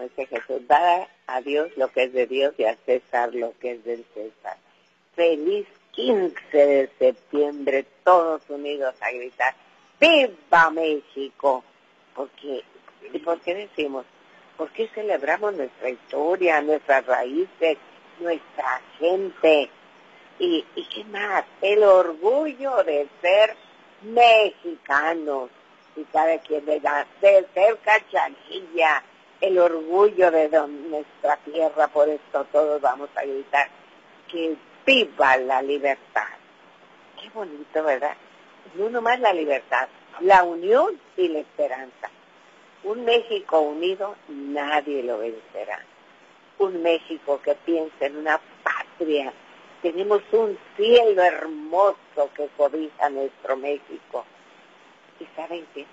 como dice Jesús, da a Dios lo que es de Dios y a César lo que es del César. Feliz 15 de septiembre, todos unidos a gritar, ¡Viva México! ¿Y por qué decimos? Porque celebramos nuestra historia, nuestras raíces, nuestra gente. ¿Y qué más? El orgullo de ser mexicanos. Y cada quien de ser Cachanilla, el orgullo de nuestra tierra. Por esto todos vamos a gritar que viva la libertad. Qué bonito, ¿verdad? No nomás la libertad, la unión y la esperanza. Un México unido nadie lo vencerá. Un México que piensa en una patria. Tenemos un cielo hermoso que cobija nuestro México. ¿Y saben qué?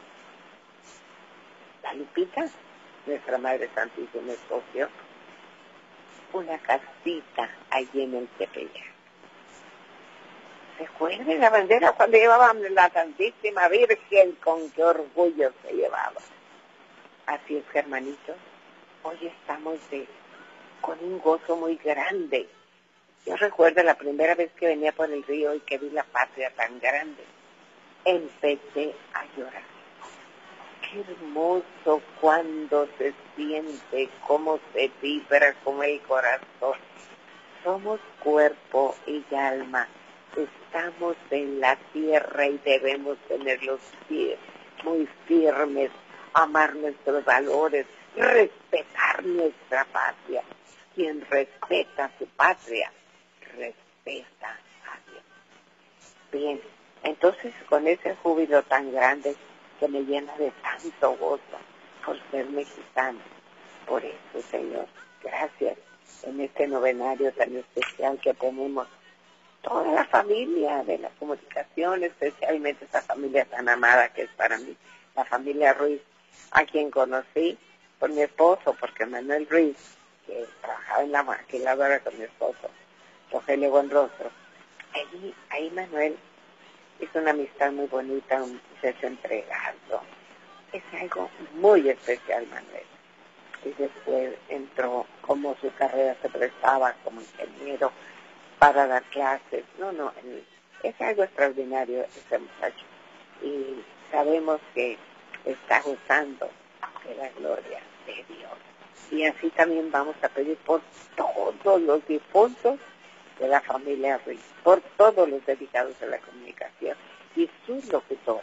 La Lupita, nuestra Madre Santísima, escogió una casita allí en el Tepeyac. ¿Recuerden la bandera cuando llevaban la Santísima Virgen? Con qué orgullo se llevaba. Así es, hermanitos, hoy estamos con un gozo muy grande. Yo recuerdo la primera vez que venía por el río y que vi la patria tan grande, empecé a llorar. Qué hermoso cuando se siente, cómo se vibra como el corazón. Somos cuerpo y alma. Estamos en la tierra y debemos tener los pies muy firmes, amar nuestros valores, respetar nuestra patria. Quien respeta a su patria, respeta a Dios. Bien, entonces con ese júbilo tan grande que me llena de tanto gozo por ser mexicano, por eso, Señor, gracias en este novenario tan especial que tenemos toda la familia de la comunicación, especialmente esta familia tan amada que es para mí, la familia Ruiz, a quien conocí por mi esposo, porque Manuel Ruiz, que trabajaba en la maquiladora con mi esposo, Rogelio Buenrostro, ahí Manuel hizo una amistad muy bonita, un desentregado. Es algo muy especial, Manuel. Y después entró, como su carrera se prestaba como ingeniero, para dar clases. No, es algo extraordinario ese muchacho. Y sabemos que está gozando de la gloria de Dios. Y así también vamos a pedir por todos los difuntos de la familia Ruiz, por todos los dedicados a la comunicación y sus locutores.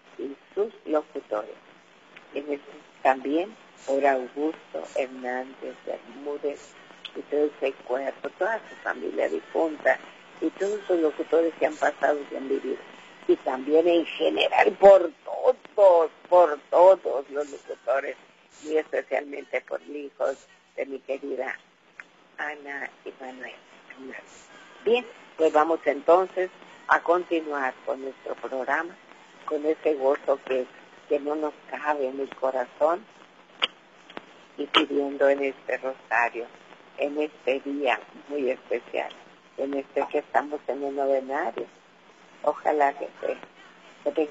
También por Augusto Hernández Bermúdez y todo ese cuerpo, toda su familia difunta y todos sus locutores que han pasado y han vivido. Y también en general por todos los locutores y especialmente por hijos de mi querida Ana y Manuel. Bien, pues vamos entonces a continuar con nuestro programa, con ese gozo que no nos cabe en el corazón y pidiendo en este rosario, en este día muy especial, en este que estamos en el novenario. Ojalá que te